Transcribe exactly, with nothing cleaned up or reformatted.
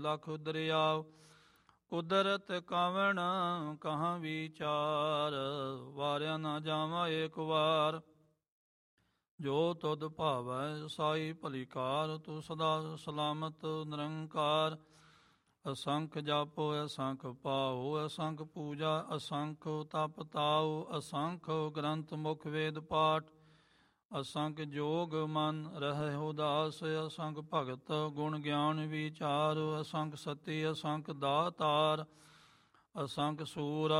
ਲਖ ਦਰਿਆਵ ਕੁਦਰਤ ਕਾਵਣ ਕਹਾਂ ਵਿਚਾਰ, ਵਾਰਿਆ ਨਾ ਜਾਵਾਂ ਏਕ ਵਾਰ। ਜੋ ਤੁਧ ਭਾਵੈ ਸਾਈ ਭਲੀ ਕਾਰ, ਤੂੰ ਸਦਾ ਸਲਾਮਤ ਨਿਰੰਕਾਰ। ਅਸੰਖ ਜਾਪੋ ਅਸੰਖ ਪਾਓ, ਅਸੰਖ ਪੂਜਾ ਅਸੰਖ ਤਪ ਤਾਓ। ਅਸੰਖ ਗ੍ਰੰਥ ਮੁਖ ਵੇਦ ਪਾਠ, ਅਸੰਖ ਜੋਗ ਮਨ ਰਹਿ ਉਦਾਸ। ਅਸੰਖ ਭਗਤ ਗੁਣ ਗਿਆਨ ਵਿਚਾਰ, ਅਸੰਖ ਸਤੀ ਅਸੰਖ ਦਾਤਾਰ। ਅਸੰਖ ਸੂਰ